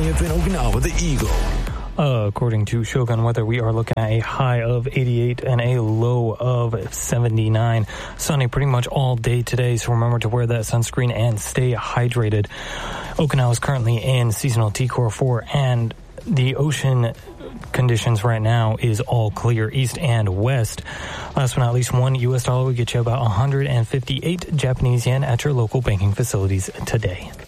triumph in Okinawa, the Eagle. According to Shogun Weather, we are looking at a high of 88 and a low of 79. Sunny pretty much all day today, so remember to wear that sunscreen and stay hydrated. Okinawa is currently in seasonal T-Core 4, and the ocean conditions right now is all clear east and west. Last but not least, $1 US will get you about 158 Japanese yen at your local banking facilities today.